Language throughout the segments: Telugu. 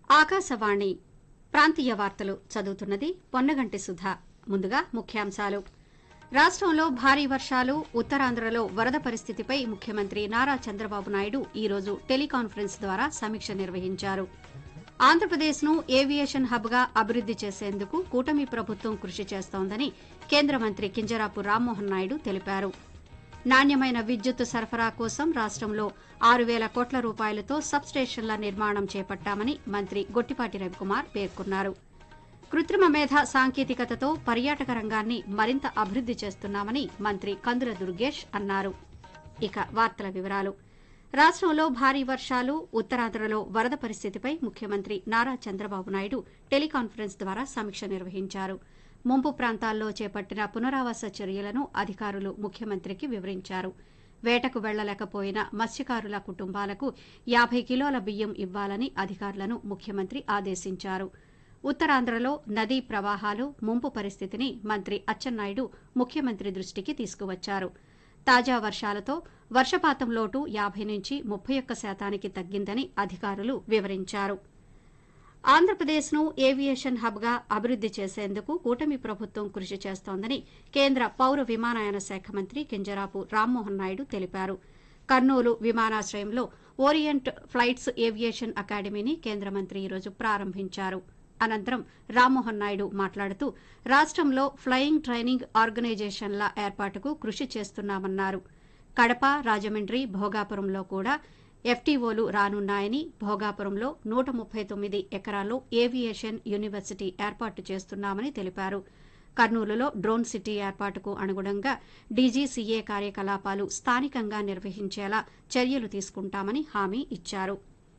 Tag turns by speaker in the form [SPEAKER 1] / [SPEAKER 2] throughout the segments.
[SPEAKER 1] ఆకాశవాణి ప్రాంతీయ వార్తలు చదువుతున్నది పొన్నగంటి సుధ. ముందుగా ముఖ్యాంశాలు. రాష్టంలో భారీ వర్షాలు, ఉత్తరాంధ్రలో వరద పరిస్థితిపై ముఖ్యమంత్రి నారా చంద్రబాబు నాయుడు ఈ రోజు టెలికాన్ఫరెన్స్ ద్వారా సమీక్ష నిర్వహించారు. ఆంధ్రప్రదేశ్ను ఏవియేషన్ హబ్గా అభివృద్ది చేసేందుకు కూటమి ప్రభుత్వం కృషి చేస్తోందని కేంద్ర మంత్రి కింజరాపు రామ్మోహన్ నాయుడు తెలిపారు. నాణ్యమైన విద్యుత్ సరఫరా కోసం రాష్టంలో 6,000 కోట్ల రూపాయలతో సబ్స్టేషన్ల నిర్మాణం చేపట్టామని మంత్రి గొట్టిపాటి రవికుమార్ పేర్కొన్నారు. కృత్రిమ మేధ సాంకేతికతతో పర్యాటక రంగాన్ని మరింత అభివృద్ది చేస్తున్నామని మంత్రి కందుల దుర్గేష్ అన్నారు. ఇక వార్తల వివరాలు. రాష్టంలో భారీ వర్షాలు, ఉత్తరాంధ్రలో వరద పరిస్థితిపై ముఖ్యమంత్రి నారా చంద్రబాబు నాయుడు టెలికాన్ఫరెన్స్ ద్వారా సమీక్ష నిర్వహించారు. ముంపు ప్రాంతాల్లో చేపట్టిన పునరావాస చర్యలను అధికారులు ముఖ్యమంత్రికి వివరించారు. వేటకు వెళ్లలేకపోయిన మత్స్యకారుల కుటుంబాలకు 50 కిలోల బియ్యం ఇవ్వాలని అధికారులను ముఖ్యమంత్రి ఆదేశించారు. ఉత్తరాంధ్రలో నదీ ప్రవాహాలు, ముంపు పరిస్థితిని మంత్రి అచ్చెన్నాయుడు ముఖ్యమంత్రి దృష్టికి తీసుకువచ్చారు. తాజా వర్షాలతో వర్షపాతం లోటు 50 నుంచి 31% తగ్గిందని అధికారులు వివరించారు. ఆంధ్రప్రదేశ్ను ఏవియేషన్ హబ్గా అభివృద్ది చేసేందుకు కూటమి ప్రభుత్వం కృషి చేస్తోందని కేంద్ర పౌర విమానయాన శాఖ మంత్రి కింజరాపు రామ్మోహన్ నాయుడు తెలిపారు. కర్నూలు విమానాశ్రయంలో ఓరియంట్ ఫ్లైట్స్ ఏవియేషన్ అకాడమీని కేంద్ర మంత్రి ఈరోజు ప్రారంభించారు. అనంతరం రామ్మోహన్ నాయుడు మాట్లాడుతూ రాష్టంలో ఫ్లయింగ్ ట్రైనింగ్ ఆర్గనైజేషన్ల ఏర్పాటుకు కృషి చేస్తున్నామన్నారు. కడప, రాజమండ్రి, భోగాపురంలో కూడా ఎఫ్టీఓలు రానున్నాయని, భోగాపురంలో 139 ఎకరాల్లో ఏవియేషన్ యూనివర్సిటీ ఏర్పాటు చేస్తున్నామని తెలిపారు. కర్నూలులో డ్రోన్ సిటీ ఏర్పాటుకు అనుగుణంగా డీజీసీఏ కార్యకలాపాలు స్థానికంగా నిర్వహించేలా చర్యలు తీసుకుంటామని హామీ ఇచ్చారు.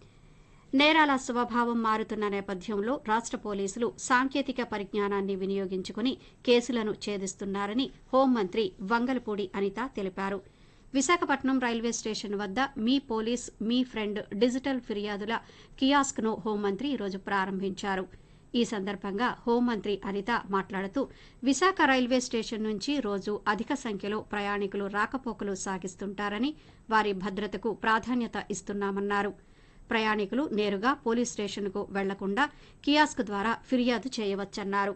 [SPEAKER 1] నేరాల స్వభావం మారుతున్న నేపథ్యంలో రాష్ట పోలీసులు సాంకేతిక పరిజ్ఞానాన్ని వినియోగించుకుని కేసులను ఛేదిస్తున్నారని హోంమంత్రి వంగలపూడి అనిత తెలిపారు. విశాఖపట్నం రైల్వే స్టేషన్ వద్ద మీ పోలీస్ మీ ఫ్రెండ్ డిజిటల్ ఫిర్యాదుల కియాస్క్ను హోంమంత్రి ఈరోజు ప్రారంభించారు. ఈ సందర్భంగా హోంమంత్రి అనిత మాట్లాడుతూ విశాఖ రైల్వే స్టేషన్ నుంచి రోజు అధిక సంఖ్యలో ప్రయాణికులు రాకపోకలు సాగిస్తుంటారని, వారి భద్రతకు ప్రాధాన్యత ఇస్తున్నామన్నారు. ప్రయాణికులు నేరుగా పోలీస్ స్టేషన్కు వెళ్లకుండా కియాస్క్ ద్వారా ఫిర్యాదు చేయవచ్చన్నారు.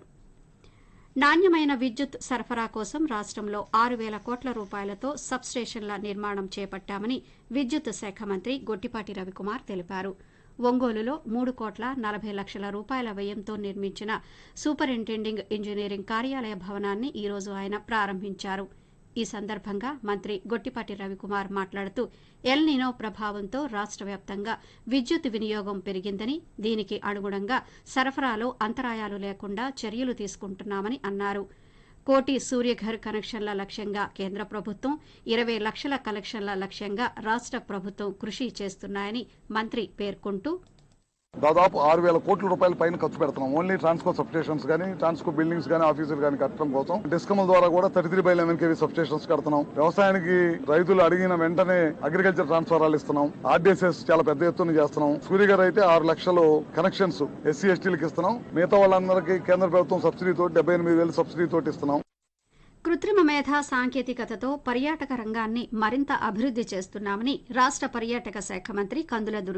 [SPEAKER 1] నాణ్యమైన విద్యుత్ సరఫరా కోసం రాష్టంలో 6,000 కోట్ల రూపాయలతో సబ్స్టేషన్ల నిర్మాణం చేపట్టామని విద్యుత్ శాఖ మంత్రి గొట్టిపాటి రవికుమార్ తెలిపారు. ఒంగోలులో 3,40 లక్షల రూపాయల వ్యయంతో నిర్మించిన సూపరింటెండింగ్ ఇంజనీరింగ్ కార్యాలయ భవనాన్ని ఈరోజు ఆయన ప్రారంభించారు. ఈ సందర్భంగా మంత్రి గొట్టిపాటి రవికుమార్ మాట్లాడుతూ ఎల్ నినో ప్రభావంతో రాష్ట వ్యాప్తంగా విద్యుత్ వినియోగం పెరిగిందని, దీనికి అనుగుణంగా సరఫరాలో అంతరాయాలు లేకుండా చర్యలు తీసుకుంటున్నామని అన్నారు. 1 కోటి సూర్యఘర్ కనెక్షన్ల లక్ష్యంగా కేంద్ర ప్రభుత్వం, 20 లక్షల కనెక్షన్ల లక్ష్యంగా రాష్ట ప్రభుత్వం కృషి చేస్తున్నాయని మంత్రి పేర్కొంటూ
[SPEAKER 2] దాదాపు 6,000 కోట్ల రూపాయల పైన ఖర్చు పెడుతున్నాం. ఓన్లీ ట్రాన్స్కో సబ్స్టేషన్స్ కానీ, ట్రాన్స్కో బిల్డింగ్స్ కానీ, ఆఫీసులు కానీ కట్టడం కోసం. డిస్కమ్ల ద్వారా కూడా 33/11 kV సబ్స్టేషన్స్ కడుతున్నాం. వ్యవసాయానికి రైతులు అడిగిన వెంటనే అగ్రికల్చర్ ట్రాన్స్ఫారాలు ఇస్తున్నాం. ఆర్డీఎస్ఎస్ చాలా పెద్ద ఎత్తున చేస్తున్నాం. సూర్యగారు అయితే 6 లక్షలు కనెక్షన్స్ ఎస్సీ ఎస్టీలకు ఇస్తున్నాం. మిగతా వాళ్ళందరికీ కేంద్ర ప్రభుత్వం సబ్సిడీతో 78,000 సబ్సిడీతో ఇస్తున్నాం.
[SPEAKER 1] కృత్రిమ మేధ సాంకేతికతతో పర్యాటక రంగాన్ని మరింత అభివృద్ది చేస్తున్నామని రాష్ట పర్యాటక శాఖ మంత్రి కందుల